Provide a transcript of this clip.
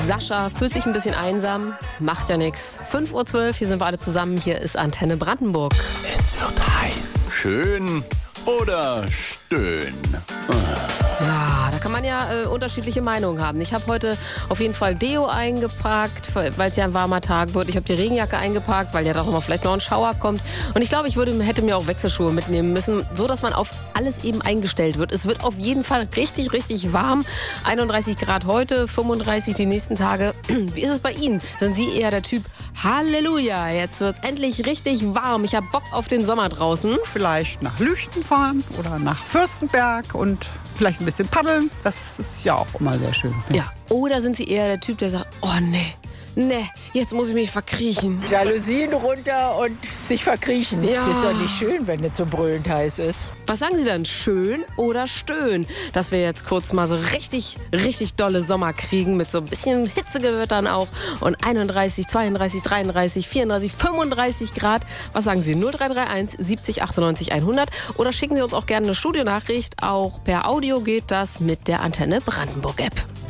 Sascha fühlt sich ein bisschen einsam, macht ja nichts. 5:12 Uhr, hier sind wir alle zusammen. Hier ist Antenne Brandenburg. Es wird heiß. Schön oder stöhn? Ja, da kann man ja unterschiedliche Meinungen haben. Ich habe heute auf jeden Fall Deo eingepackt, weil es ja ein warmer Tag wird. Ich habe die Regenjacke eingepackt, weil ja doch immer vielleicht noch ein Schauer kommt. Und ich glaube, hätte mir auch Wechselschuhe mitnehmen müssen, so dass man auf alles eben eingestellt wird. Es wird auf jeden Fall richtig, richtig warm. 31 Grad heute, 35 die nächsten Tage. Wie ist es bei Ihnen? Sind Sie eher der Typ Halleluja, jetzt wird's endlich richtig warm. Ich habe Bock auf den Sommer draußen. Vielleicht nach Lüchten fahren oder nach Fürstenberg und vielleicht ein bisschen paddeln. Das ist ja auch immer sehr schön. Ja. Oder sind Sie eher der Typ, der sagt, oh nee, jetzt muss ich mich verkriechen. Jalousien runter und sich verkriechen. Ja. Ist doch nicht schön, wenn es so brüllend heiß ist. Was sagen Sie dann, schön oder stöhn? Dass wir jetzt kurz mal so richtig, richtig dolle Sommer kriegen mit so ein bisschen Hitzegewittern auch und 31, 32, 33, 34, 35 Grad. Was sagen Sie? 0331 70 98 100 oder schicken Sie uns auch gerne eine Studionachricht. Auch per Audio geht das mit der Antenne Brandenburg App.